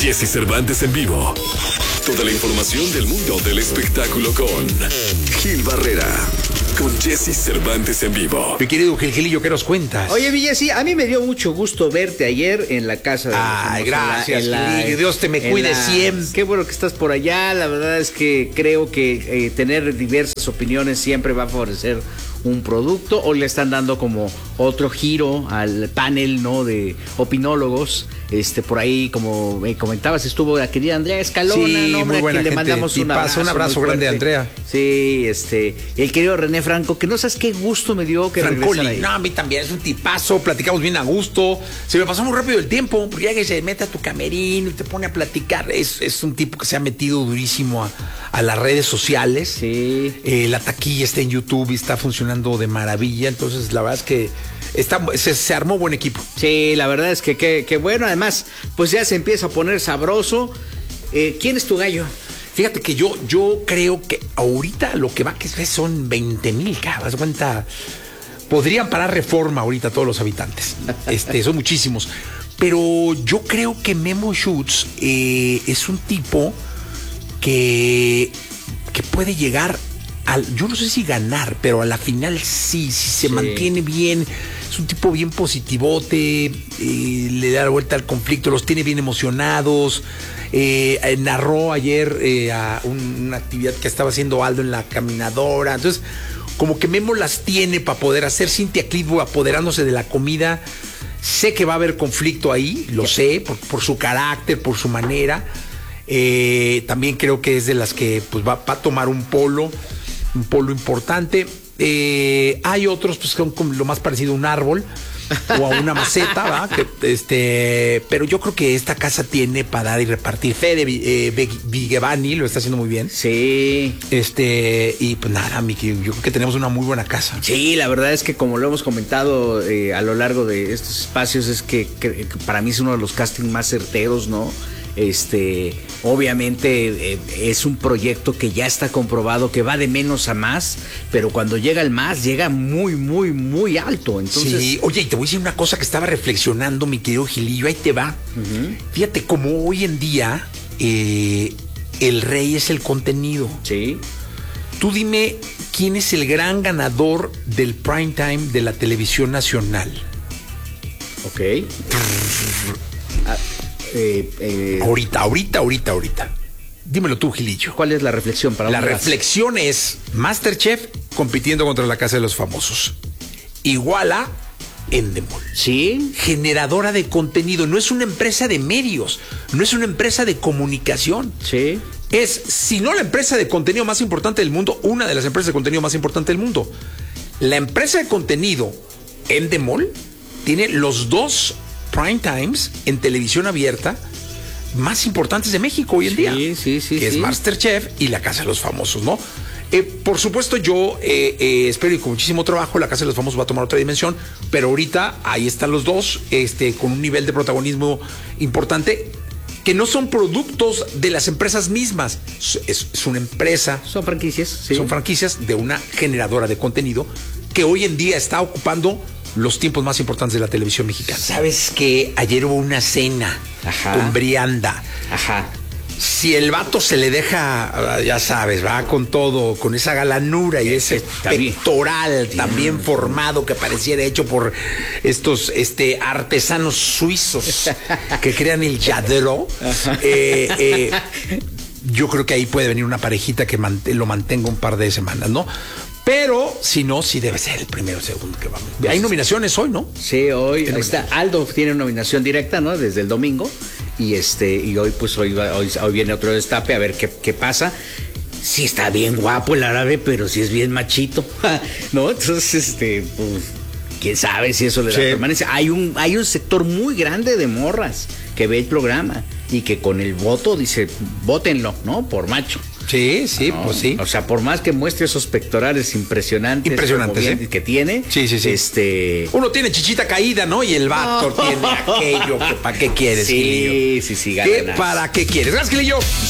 Jesse Cervantes en vivo. Toda la información del mundo del espectáculo con Gil Barrera. Con Jesse Cervantes en vivo. Mi querido Gilillo, ¿qué nos cuentas? Oye, Jesse, a mí me dio mucho gusto verte ayer en la casa de los Ay, gracias, Gilillo. Dios te me cuide siempre. Qué bueno que estás por allá. La verdad es que creo que tener diversas opiniones siempre va a favorecer un producto. Hoy le están dando como otro giro al panel, ¿no?, de opinólogos. Por ahí, como me comentabas, estuvo la querida Andrea Escalona, sí, ¿no? Muy buena que gente. Le mandamos un abrazo grande a Andrea. Sí, el querido René Franco, que no sabes qué gusto me dio que regresara ahí. No, a mí también es un tipazo, platicamos bien a gusto. Se me pasó muy rápido el tiempo, porque ya que se mete a tu camerino y te pone a platicar, es un tipo que se ha metido durísimo a las redes sociales. Sí. La taquilla está en YouTube y está funcionando de maravilla, entonces la verdad es que se armó buen equipo. Sí, la verdad es que bueno, además, pues ya se empieza a poner sabroso. ¿Quién es tu gallo? Fíjate que yo creo que ahorita lo que va que son 20,000, ¿das cuenta? Podrían parar Reforma ahorita todos los habitantes. Son muchísimos. Pero yo creo que Memo Schutz es un tipo que puede llegar yo no sé si ganar, pero a la final sí, si se mantiene bien. Es un tipo bien positivote, le da la vuelta al conflicto, los tiene bien emocionados. Narró ayer a una actividad que estaba haciendo Aldo en la caminadora. Entonces, como que Memo las tiene para poder hacer. Cintia Clitbo apoderándose de la comida. Sé que va a haber conflicto ahí, lo sé, por su carácter, por su manera. También creo que es de las que pues va a tomar un polo importante. Hay otros pues, que son como lo más parecido a un árbol o a una maceta, ¿va? Pero yo creo que esta casa tiene para dar y repartir. Fede Vigevani lo está haciendo muy bien. Sí. Y pues nada, Miki, yo creo que tenemos una muy buena casa. Sí, la verdad es que como lo hemos comentado a lo largo de estos espacios, es que para mí es uno de los castings más certeros, ¿no? Obviamente es un proyecto que ya está comprobado que va de menos a más, pero cuando llega el más, llega muy, muy, muy alto. Entonces... Sí, oye, y te voy a decir una cosa que estaba reflexionando, mi querido Gilillo, ahí te va. Uh-huh. Fíjate, como hoy en día el rey es el contenido. Sí. Tú dime, ¿quién es el gran ganador del prime time de la televisión nacional? Ok. Ahorita. Dímelo tú, Gilillo. ¿Cuál es la reflexión para La reflexión es MasterChef compitiendo contra la Casa de los Famosos. Igual a Endemol. Sí. Generadora de contenido. No es una empresa de medios. No es una empresa de comunicación. Sí. Es, si no la empresa de contenido más importante del mundo, una de las empresas de contenido más importante del mundo. La empresa de contenido Endemol tiene los dos prime times en televisión abierta más importantes de México hoy en día. Sí. Que es MasterChef y la Casa de los Famosos, ¿no? Por supuesto, yo espero y con muchísimo trabajo la Casa de los Famosos va a tomar otra dimensión, pero ahorita ahí están los dos, con un nivel de protagonismo importante, que no son productos de las empresas mismas. Es una empresa. Son franquicias. Sí. Son franquicias de una generadora de contenido que hoy en día está ocupando los tiempos más importantes de la televisión mexicana. ¿Sabes que ayer hubo una cena con Brianda? Ajá. Si el vato se le deja, ya sabes, va con todo, con esa galanura y ese pectoral también formado que pareciera hecho por estos artesanos suizos que crean el yadro. Yo creo que ahí puede venir una parejita que lo mantenga un par de semanas, ¿no? Pero, si no, sí debe ser el primero o segundo que vamos. Hay nominaciones hoy, ¿no? Sí, hoy está. Aldo tiene nominación directa, ¿no? Desde el domingo. Y hoy viene otro destape a ver qué pasa. Sí está bien guapo el árabe, pero sí es bien machito, ¿no? Entonces, pues, quién sabe si eso le da permanencia. Hay un sector muy grande de morras que ve el programa y que con el voto dice, vótenlo, ¿no? Por macho. Sí, ¿no? Pues sí. O sea, por más que muestre esos pectorales impresionantes que tiene. Sí. Uno tiene chichita caída, ¿no? Y el vato tiene aquello. ¿Para qué quieres, Gilillo? Sí, gana. ¿Para qué quieres? Gracias, Gilillo.